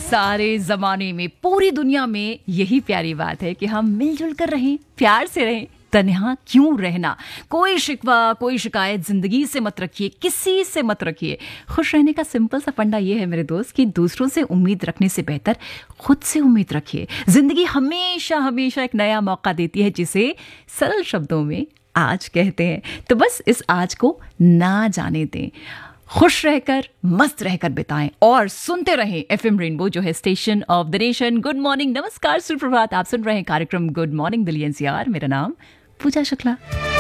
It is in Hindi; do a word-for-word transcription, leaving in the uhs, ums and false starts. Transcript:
सारे जमाने में, पूरी दुनिया में यही प्यारी बात है कि हम मिलजुल कर रहें, प्यार से रहें। तन्हा क्यों रहना? कोई शिकवा, कोई शिकायत जिंदगी से मत रखिए, किसी से मत रखिए। खुश रहने का सिंपल सा फंडा ये है मेरे दोस्त कि दूसरों से उम्मीद रखने से बेहतर खुद से उम्मीद रखिए। जिंदगी हमेशा हमेशा एक नया मौका देती है, जिसे सरल शब्दों में आज कहते हैं। तो बस इस आज को ना जाने दें, खुश रहकर, मस्त रहकर बिताएं और सुनते रहें एफएम रेनबो, जो है station of the nation. Good morning, नमस्कार, सुप्रभात। आप सुन रहे हैं कार्यक्रम गुड मॉर्निंग दिल्ली एनसीआर। मेरा नाम पूजा शुक्ला।